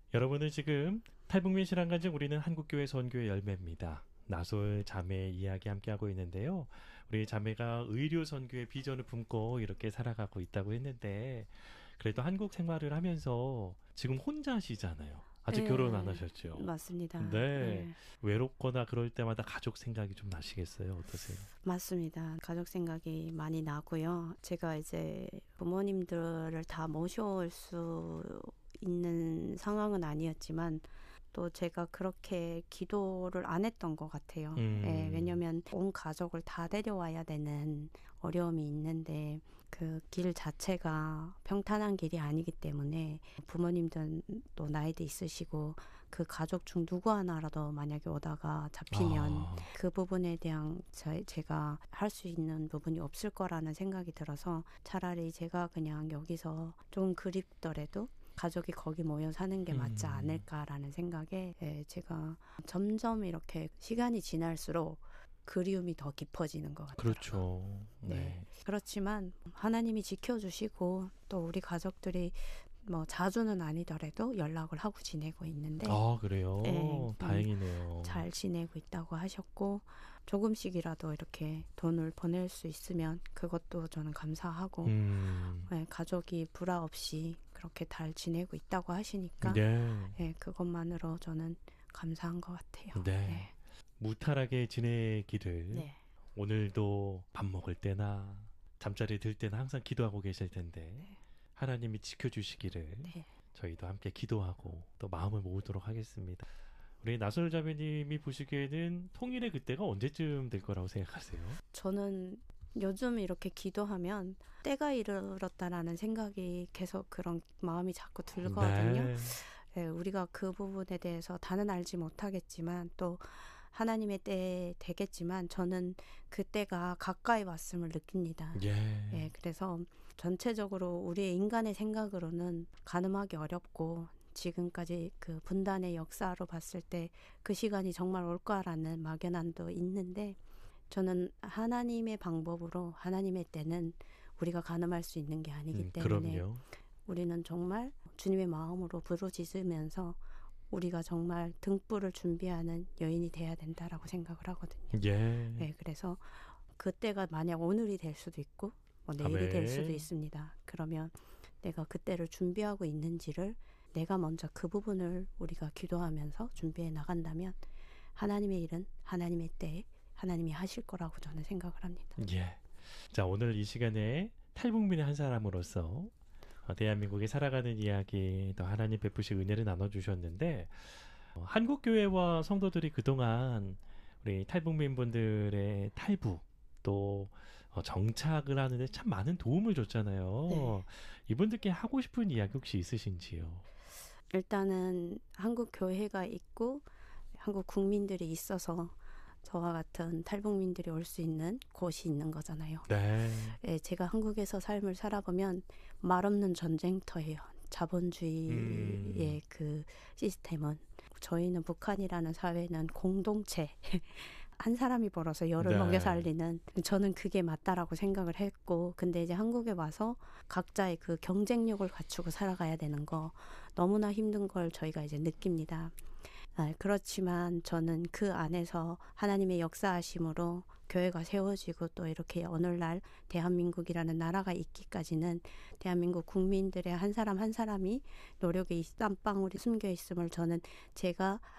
여러분은 지금 탈북민 신앙간증 우리는 한국교회 선교의 열매입니다. 나솔 자매 이야기 함께하고 있는데요. 우리 자매가 의료 선교의 비전을 품고 이렇게 살아가고 있다고 했는데 그래도 한국 생활을 하면서 지금 혼자시잖아요. 아직 결혼 안 예, 하셨죠? 맞습니다. 네. 예, 외롭거나 그럴 때마다 가족 생각이 좀 나시겠어요? 어떠세요? 맞습니다. 가족 생각이 많이 나고요. 제가 이제 부모님들을 다 모셔올 수 있는 상황은 아니었지만 또 제가 그렇게 기도를 안 했던 것 같아요. 예, 음, 왜냐면 온 가족을 다 데려와야 되는 어려움이 있는데 그 길 자체가 평탄한 길이 아니기 때문에 부모님들도 나이도 있으시고 그 가족 중 누구 하나라도 만약에 오다가 잡히면 아, 그 부분에 대한 제가 할 수 있는 부분이 없을 거라는 생각이 들어서 차라리 제가 그냥 여기서 좀 그립더라도 가족이 거기 모여 사는 게 맞지 음, 않을까라는 생각에 제가 점점 이렇게 시간이 지날수록 그리움이 더 깊어지는 것 같더라고요. 그렇죠. 네. 네. 그렇지만 하나님이 지켜주시고 또 우리 가족들이 뭐 자주는 아니더라도 연락을 하고 지내고 있는데 아, 예, 그래요? 다행이네요. 잘 지내고 있다고 하셨고 조금씩이라도 이렇게 돈을 보낼 수 있으면 그것도 저는 감사하고 음, 예, 가족이 불화 없이 그렇게 잘 지내고 있다고 하시니까 네. 예, 그것만으로 저는 감사한 것 같아요. 네. 네, 무탈하게 지내기를 네, 오늘도 밥 먹을 때나 잠자리 들 때나 항상 기도하고 계실 텐데 네, 하나님이 지켜주시기를 네. 저희도 함께 기도하고 또 마음을 모으도록 하겠습니다. 우리 나솔 자매님이 보시기에는 통일의 그때가 언제쯤 될 거라고 생각하세요? 저는 요즘 이렇게 기도하면 때가 이르렀다라는 생각이 계속 그런 마음이 자꾸 들거든요. 네. 예, 우리가 그 부분에 대해서 다는 알지 못하겠지만 또 하나님의 때에 되겠지만 저는 그 때가 가까이 왔음을 느낍니다. 예. 예, 그래서 전체적으로 우리의 인간의 생각으로는 가늠하기 어렵고 지금까지 그 분단의 역사로 봤을 때 그 시간이 정말 올 거라는 막연함도 있는데 저는 하나님의 방법으로 하나님의 때는 우리가 가늠할 수 있는 게 아니기 때문에 그럼요. 우리는 정말 주님의 마음으로 부르짖으면서 우리가 정말 등불을 준비하는 여인이 돼야 된다라고 생각을 하거든요. 예. 네, 그래서 그때가 만약 오늘이 될 수도 있고 뭐 내일이 될 수도 아멘. 있습니다. 그러면 내가 그때를 준비하고 있는지를 내가 먼저 그 부분을 우리가 기도하면서 준비해 나간다면 하나님의 일은 하나님의 때에 하나님이 하실 거라고 저는 생각을 합니다. 예. 자, 오늘 이 시간에 탈북민의 한 사람으로서 대한민국에 살아가는 이야기 또 하나님 베푸신 은혜를 나눠주셨는데 한국교회와 성도들이 그동안 우리 탈북민 분들의 탈북 또 정착을 하는데 참 많은 도움을 네. 줬잖아요. 이분들께 하고 싶은 이야기 혹시 있으신지요? 일단은 한국 교회가 있고 한국 국민들이 있어서 저와 같은 탈북민들이 올 수 있는 곳이 있는 거잖아요. 네. 예, 제가 한국에서 삶을 살아보면 말없는 전쟁터예요. 음, 자본주의의 그 시스템은 저희는 북한이라는 사회는 공동체 한 사람이 벌어서 열을 먹여 네. 살리는 저는 그게 맞다라고 생각을 했고 근데 이제 한국에 와서 각자의 그 경쟁력을 갖추고 살아가야 되는 거 너무나 힘든 걸 저희가 이제 느낍니다. 그렇지만 저는 그 안에서 하나님의 역사하심으로 교회가 세워지고 또 이렇게 오늘날 대한민국이라는 나라가 있기까지는 대한민국 국민들의 한 사람 한 사람이 노력의 땀방울이 숨겨 있음을 저는 제가